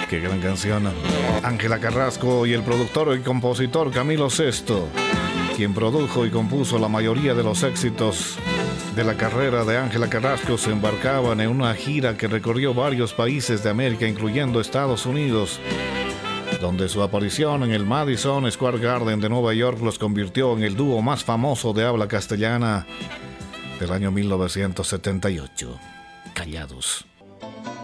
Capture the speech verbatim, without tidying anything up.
Qué gran canción. Ángela Carrasco y el productor y compositor Camilo Sesto, quien produjo y compuso la mayoría de los éxitos de la carrera de Ángela Carrasco, se embarcaban en una gira que recorrió varios países de América, incluyendo Estados Unidos, donde su aparición en el Madison Square Garden de Nueva York los convirtió en el dúo más famoso de habla castellana del año mil novecientos setenta y ocho. Callados.